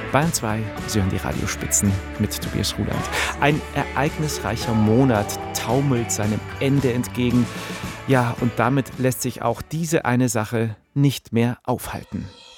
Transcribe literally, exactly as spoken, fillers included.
Bayern zwei, Sie hören die Radiospitzen mit Tobias Ruland. Ein ereignisreicher Monat taumelt seinem Ende entgegen. Ja, und damit lässt sich auch diese eine Sache nicht mehr aufhalten.